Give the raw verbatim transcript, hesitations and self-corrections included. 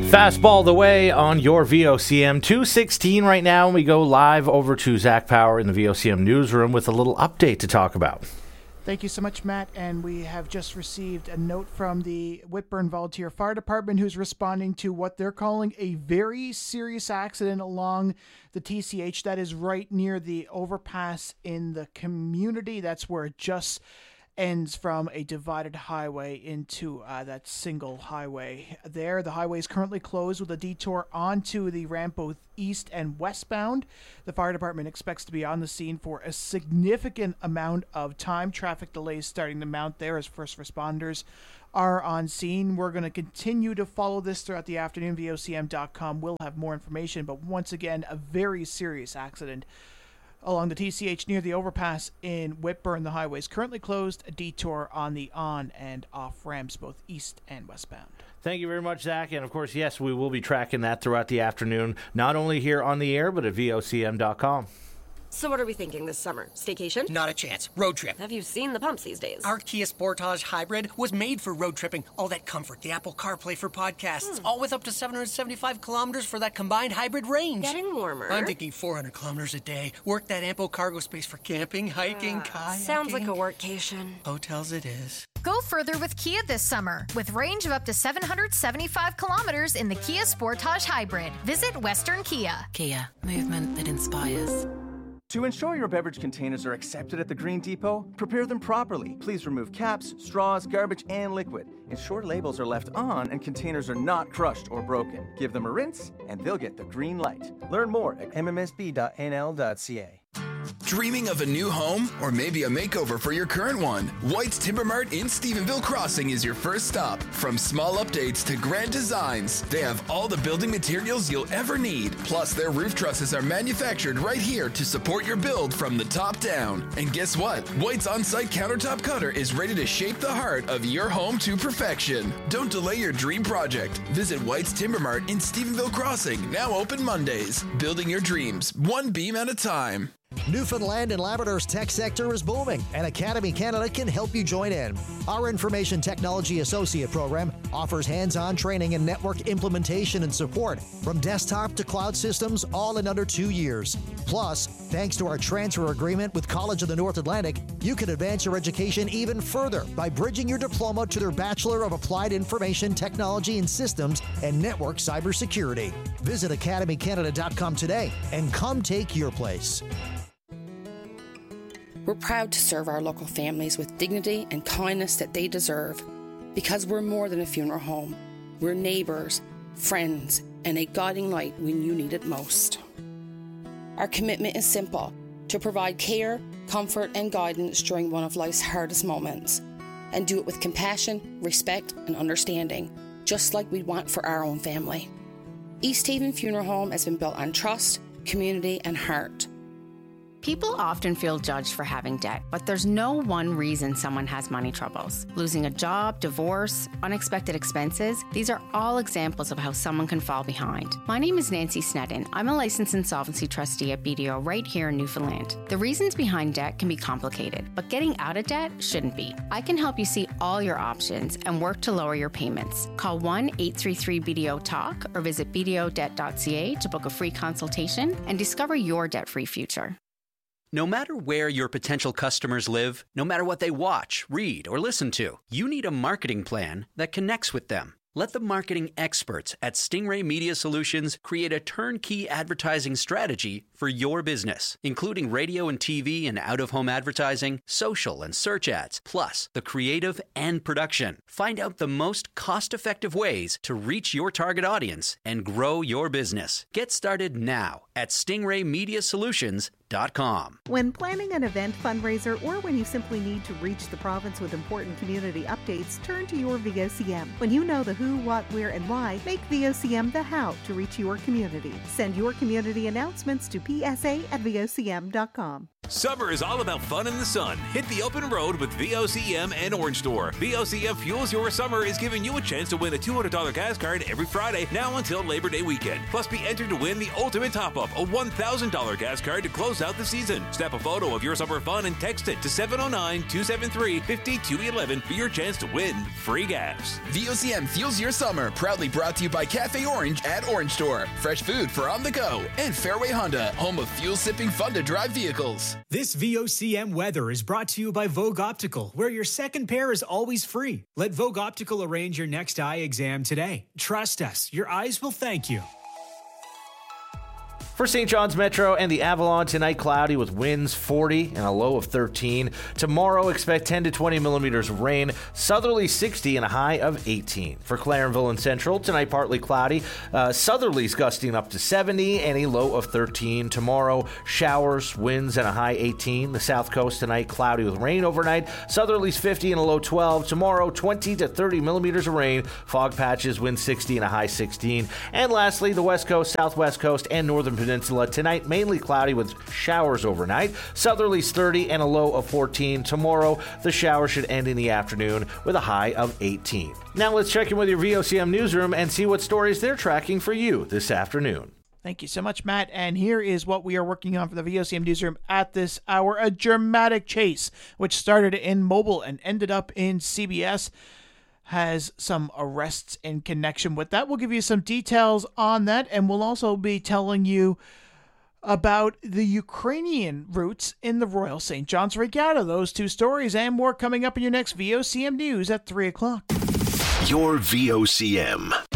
Fastball the way on your V O C M. two sixteen right now, and we go live over to Zach Power in the V O C M newsroom with a little update to talk about. Thank you so much, Matt. And we have just received a note from the Whitburn Volunteer Fire Department, who's responding to what they're calling a very serious accident along the T C H that is right near the overpass in the community. That's where it just ends from a divided highway into uh, that single highway there. The highway is currently closed with a detour onto the ramp both east and westbound. The fire department expects to be on the scene for a significant amount of time. Traffic delays starting to mount there as first responders are on scene. We're going to continue to follow this throughout the afternoon. V O C M dot com will have more information, but once again, a very serious accident along the T C H near the overpass in Whitburn. The highway is currently closed. A detour on the on and off ramps, both east and westbound. Thank you very much, Zach. And, of course, yes, we will be tracking that throughout the afternoon, not only here on the air, but at V O C M dot com. So what are we thinking this summer? Staycation? Not a chance. Road trip. Have you seen the pumps these days? Our Kia Sportage Hybrid was made for road tripping. All that comfort, the Apple CarPlay for podcasts, hmm. all with up to seven hundred seventy-five kilometers for that combined hybrid range. Getting warmer. I'm thinking four hundred kilometers a day. Work that ample cargo space for camping, hiking, uh, kayaking. Sounds like a workcation. Hotels it is. Go further with Kia this summer with range of up to seven hundred seventy-five kilometers in the Kia Sportage Hybrid. Visit Western Kia. Kia, movement that inspires. To ensure your beverage containers are accepted at the Green Depot, prepare them properly. Please remove caps, straws, garbage, and liquid. Ensure labels are left on and containers are not crushed or broken. Give them a rinse, and they'll get the green light. Learn more at m m s b dot n l dot c a. Dreaming of a new home or maybe a makeover for your current one? White's Timber Mart in Stephenville Crossing is your first stop. From small updates to grand designs, they have all the building materials you'll ever need. Plus, their roof trusses are manufactured right here to support your build from the top down. And guess what? White's on-site countertop cutter is ready to shape the heart of your home to perfection. Don't delay your dream project. Visit White's Timber Mart in Stephenville Crossing, now open Mondays. Building your dreams, one beam at a time. Newfoundland and Labrador's tech sector is booming, and Academy Canada can help you join in. Our Information Technology Associate program offers hands-on training in network implementation and support, from desktop to cloud systems, all in under two years. Plus, thanks to our transfer agreement with College of the North Atlantic, you can advance your education even further by bridging your diploma to their Bachelor of Applied Information Technology and Systems and Network Cybersecurity. Visit academy canada dot com today and come take your place. We're proud to serve our local families with dignity and kindness that they deserve, because we're more than a funeral home. We're neighbours, friends, and a guiding light when you need it most. Our commitment is simple: to provide care, comfort, and guidance during one of life's hardest moments, and do it with compassion, respect, and understanding, just like we'd want for our own family. East Haven Funeral Home has been built on trust, community, and heart. People often feel judged for having debt, but there's no one reason someone has money troubles. Losing a job, divorce, unexpected expenses, these are all examples of how someone can fall behind. My name is Nancy Sneddon. I'm a licensed insolvency trustee at B D O right here in Newfoundland. The reasons behind debt can be complicated, but getting out of debt shouldn't be. I can help you see all your options and work to lower your payments. Call one eight three three B D O talk or visit b d o debt dot c a to book a free consultation and discover your debt-free future. No matter where your potential customers live, no matter what they watch, read, or listen to, you need a marketing plan that connects with them. Let the marketing experts at Stingray Media Solutions create a turnkey advertising strategy for your business, including radio and T V and out-of-home advertising, social and search ads, plus the creative and production. Find out the most cost-effective ways to reach your target audience and grow your business. Get started now at stingray media solutions dot com. When planning an event, fundraiser, or when you simply need to reach the province with important community updates, turn to your V O C M. When you know the who, what, where, and why, make V O C M the how to reach your community. Send your community announcements to p s a at v o c m dot com. Summer is all about fun in the sun. Hit the open road with V O C M and Orange Store. V O C M Fuels Your Summer is giving you a chance to win a two hundred dollars gas card every Friday now until Labor Day weekend. Plus, be entered to win the ultimate top-up, a one thousand dollars gas card to close out the season. Snap a photo of your summer fun and text it to seven oh nine, two seven three, five two one one for your chance to win free gas. V O C M Fuels Your Summer, proudly brought to you by Cafe Orange at Orange Store. Fresh food for on the go. And Fairway Honda, home of fuel-sipping, fun-to-drive vehicles. This V O C M weather is brought to you by Vogue Optical, where your second pair is always free. Let Vogue Optical arrange your next eye exam today. Trust us, your eyes will thank you. For Saint John's Metro and the Avalon, tonight cloudy with winds forty and a low of thirteen. Tomorrow, expect ten to twenty millimeters of rain, southerly sixty and a high of eighteen. For Clarenville and Central, tonight partly cloudy, uh, southerlies gusting up to seventy and a low of thirteen. Tomorrow, showers, winds and a high eighteen. The South Coast tonight cloudy with rain overnight, southerlies fifty and a low twelve. Tomorrow, twenty to thirty millimeters of rain, fog patches, wind sixty and a high sixteen. And lastly, the West Coast, Southwest Coast, and Northern Peninsula tonight mainly cloudy with showers overnight, southerlies thirty and a low of fourteen. Tomorrow, the shower should end in the afternoon with a high of eighteen. Now let's check in with your V O C M newsroom and see what stories they're tracking for you this afternoon. Thank you so much, Matt. And here is what we are working on for the V O C M newsroom at this hour. A dramatic chase, which started in Mobile and ended up in C B S, has some arrests in connection with that. We'll give you some details on that, and we'll also be telling you about the Ukrainian roots in the Royal Saint John's Regatta. Those two stories and more coming up in your next V O C M News at three o'clock. Your V O C M.